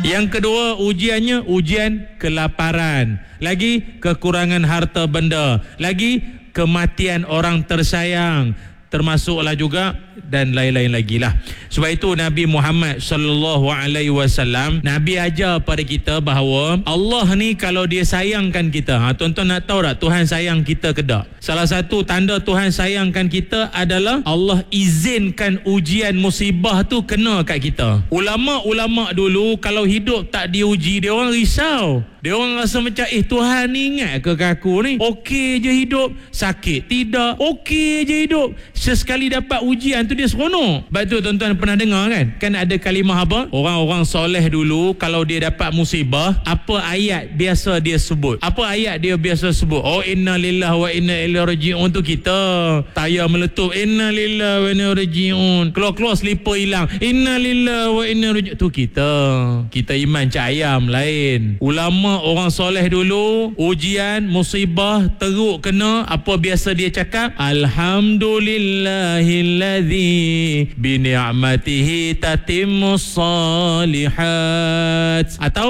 Yang kedua, ujiannya ujian kelaparan. Lagi kekurangan harta benda. Lagi kematian orang tersayang. Termasuklah juga dan lain-lain lagi lah. Sebab itu Nabi Muhammad sallallahu alaihi wasallam, Nabi ajar pada kita bahawa Allah ni kalau dia sayangkan kita, tuan-tuan nak tahu tak Tuhan sayang kita ke tak? Salah satu tanda Tuhan sayangkan kita adalah Allah izinkan ujian musibah tu kena kat kita. Ulama-ulama dulu kalau hidup tak diuji, dia orang risau. Dia orang rasa macam Tuhan ni ingat ke aku ni? Okey je hidup, sakit tidak. Okey je hidup, sesekali dapat ujian tu dia seronok. Sebab tu tuan-tuan pernah dengar kan? Kan ada kalimah apa? Orang-orang soleh dulu kalau dia dapat musibah, apa ayat biasa dia sebut? Apa ayat dia biasa sebut? Oh, inna lillahi wa inna ilaihi raji'un tu kita. Tayar meletup, inna lillahi wa inna ilaihi raji'un. Keluar-keluar selipar hilang, inna lillahi wa inna ilaihi raji'un. Tu kita. Kita iman cak ayam lain. Ulama orang soleh dulu, ujian, musibah, teruk kena, apa biasa dia cakap? Alhamdulillahilladzi bi ni'matihi tatimmus salihat. Atau